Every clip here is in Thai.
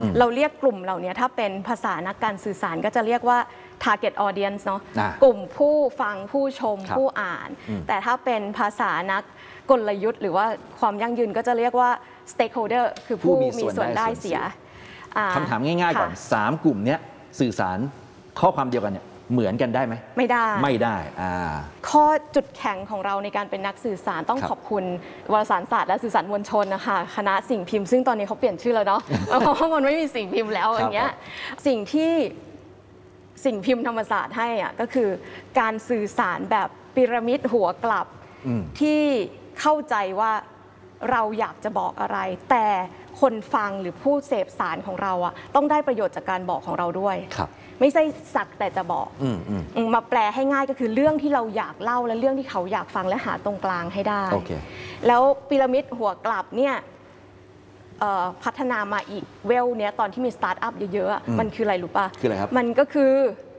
เราเรียกกลุ่มเหล่านี้ถ้าเป็นภาษานักการสื่อสารก็จะเรียกว่า target audience เนาะกลุ่มผู้ฟังผู้ชมผู้อ่านแต่ถ้าเป็นภาษานักกลยุทธ์หรือว่าความยั่งยืนก็จะเรียกว่า stakeholder คือผู้มีส่วนได้เสียคำถามง่ายๆก่อน3กลุ่มนี้สื่อสารข้อความเดียวกันเนี่ยเหมือนกันได้ไหมไม่ได้ ข้อจุดแข็งของเราในการเป็นนักสื่อสารต้องขอบคุณวารสารศาสตร์และสื่อสารมวลชนนะคะคณะสิ่งพิมพ์ซึ่งตอนนี้เขาเปลี่ยนชื่อแล้วเนาะเพราะว่ามันไม่มีสิ่งพิมพ์แล้วอย่างเงี้ยสิ่งที่สิ่งพิมพ์ธรรมศาสตร์ให้อ่ะก็คือการสื่อสารแบบพีระมิดหัวกลับที่เข้าใจว่าเราอยากจะบอกอะไรแต่คนฟังหรือผู้เสพสารของเราอ่ะต้องได้ประโยชน์จากการบอกของเราด้วยไม่ใช่สักแต่จะบอกมาแปลให้ง่ายก็คือเรื่องที่เราอยากเล่าและเรื่องที่เขาอยากฟังและหาตรงกลางให้ได้แล้วพีระมิดหัวกลับเนี่ยพัฒนามาอีกเวลเนี้ยตอนที่มีสตาร์ทอัพเยอะๆมันคืออะไรรู้ป่ะคืออะไรครับมันก็คือ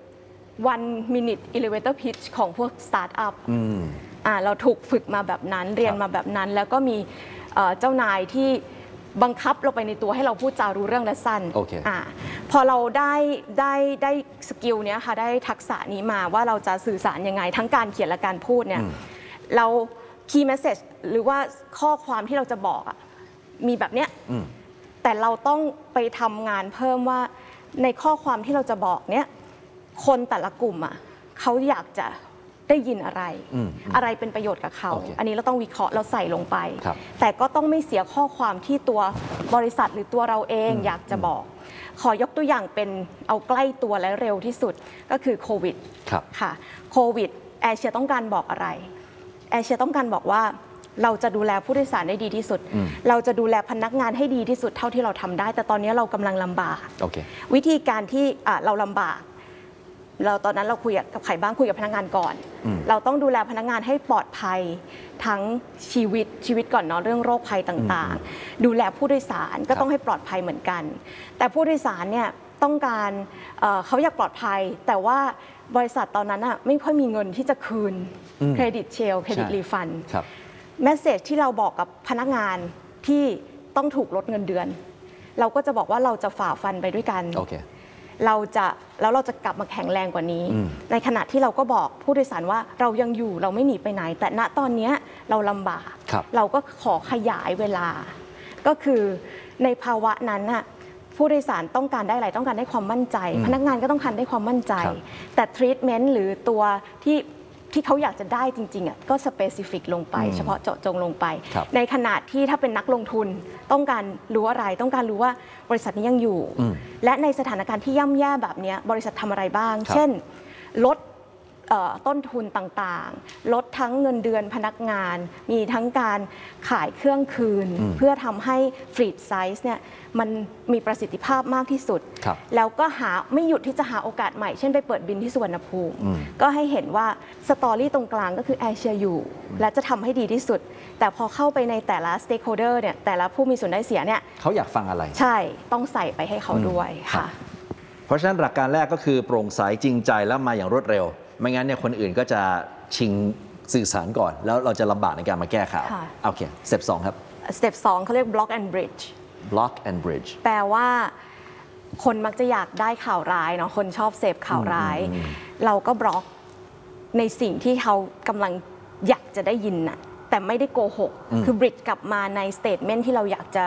one minute elevator pitch ของพวกสตาร์ทอัพเราถูกฝึกมาแบบนั้นเรียนมาแบบนั้นแล้วก็มีเจ้านายที่บังคับเราไปในตัวให้เราพูดจารู้เรื่องและสั้นพอเราได้สกิลเนี้ยค่ะได้ทักษะนี้มาว่าเราจะสื่อสารยังไงทั้งการเขียนและการพูดเนี่ยเรา key message หรือว่าข้อความที่เราจะบอกมีแบบเนี้ยแต่เราต้องไปทำงานเพิ่มว่าในข้อความที่เราจะบอกเนี้ยคนแต่ละกลุ่มเขาอยากจะได้ยินอะไรเป็นประโยชน์กับเขาอันนี้เราต้องวิเคราะห์เราใส่ลงไปแต่ก็ต้องไม่เสียข้อความที่ตัวบริษัทหรือตัวเราเองอยากจะบอกขอยกตัวอย่างเป็นเอาใกล้ตัวและเร็วที่สุดก็คือโควิดค่ะโควิดแอร์เชียต้องการบอกอะไรแอร์เชียต้องการบอกว่าเราจะดูแลผู้โดยสารได้ดีที่สุดเราจะดูแลพนักงานให้ดีที่สุดเท่าที่เราทำได้แต่ตอนนี้เรากำลังลำบากวิธีการที่เราลำบากเราตอนนั้นเราคุยกับใครบ้างคุยกับพนักงานก่อนเราต้องดูแลพนักงานให้ปลอดภัยทั้งชีวิตก่อนเนาะเรื่องโรคภัยต่างๆดูแลผู้โดยสารก็ต้องให้ปลอดภัยเหมือนกันแต่ผู้โดยสารเนี่ยต้องการเขาอยากปลอดภัยแต่ว่าบริษัทตอนนั้นไม่ค่อยมีเงินที่จะคืนเครดิตเชลเครดิตรีฟันเมสเสจที่เราบอกกับพนักงานที่ต้องถูกลดเงินเดือนเราก็จะบอกว่าเราจะฝ่าฟันไปด้วยกันเราจะกลับมาแข็งแรงกว่านี้ในขณะที่เราก็บอกผู้โดยสารว่าเรายังอยู่เราไม่หนีไปไหนแต่ณตอนนี้เราลำบากเราก็ขอขยายเวลาก็คือในภาวะนั้นผู้โดยสารต้องการได้อะไรต้องการได้ความมั่นใจพนักงานก็ต้องการได้ความมั่นใจแต่ทรีทเมนต์หรือตัวที่เขาอยากจะได้จริงๆก็สเปซิฟิกลงไปเฉพาะเจาะจงลงไปในขณะที่ถ้าเป็นนักลงทุนต้องการรู้อะไรต้องการรู้ว่าบริษัทนี้ยังอยู่และในสถานการณ์ที่ย่ำแย่แบบนี้บริษัททำอะไรบ้างเช่นลดต้นทุนต่างๆลดทั้งเงินเดือนพนักงานมีทั้งการขายเครื่องคืนเพื่อทำให้ฟรีดไซส์เนี่ยมันมีประสิทธิภาพมากที่สุดแล้วก็ไม่หยุดที่จะหาโอกาสใหม่เช่นไปเปิดบินที่สุวรรณภูมิก็ให้เห็นว่าสตอรี่ตรงกลางก็คือแอร์เชียอยู่และจะทำให้ดีที่สุดแต่พอเข้าไปในแต่ละสเต็กโฮเดอร์เนี่ยแต่ละผู้มีส่วนได้เสียเนี่ยเขาอยากฟังอะไรใช่ต้องใส่ไปให้เขาด้วยค่ะเพราะฉะนั้นหลักการแรกก็คือโปร่งใสจริงใจแล้วมาอย่างรวดเร็วไม่งั้นเนี่ยคนอื่นก็จะชิงสื่อสารก่อนแล้วเราจะลำบากในการมาแก้ข่าวโอเคสเต็ป2ครับสเต็ป2เขาเรียก block and bridge block and bridge แปลว่าคนมักจะอยากได้ข่าวร้ายเนาะคนชอบเสพข่าวร้ายเราก็บล็อกในสิ่งที่เขากำลังอยากจะได้ยินน่ะแต่ไม่ได้โกหกคือ bridge กลับมาใน statement ที่เราอยากจะ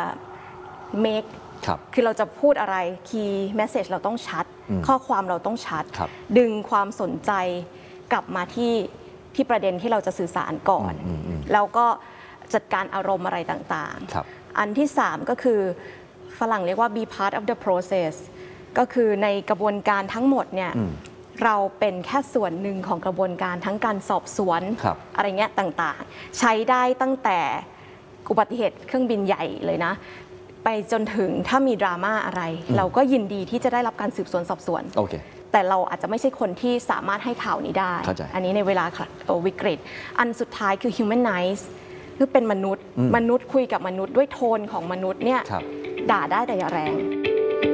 makeคือเราจะพูดอะไร key message เราต้องชัดข้อความเราต้องชัดดึงความสนใจกลับมาที่ประเด็นที่เราจะสื่อสารก่อนแล้วก็จัดการอารมณ์อะไรต่างๆอันที่3ก็คือฝรั่งเรียกว่า be part of the process ก็คือในกระบวนการทั้งหมดเนี่ยเราเป็นแค่ส่วนหนึ่งของกระบวนการทั้งการสอบสวนอะไรเงี้ยต่างๆใช้ได้ตั้งแต่อุบัติเหตุเครื่องบินใหญ่เลยนะไปจนถึงถ้ามีดราม่าอะไรเราก็ยินดีที่จะได้รับการสืบสวนสอบสวนแต่เราอาจจะไม่ใช่คนที่สามารถให้ข่าวนี้ได้อันนี้ในเวลาวิกฤตอันสุดท้ายคือ humanize คือเป็นมนุษย์คุยกับมนุษย์ด้วยโทนของมนุษย์เนี่ยด่าได้แต่อย่าแรง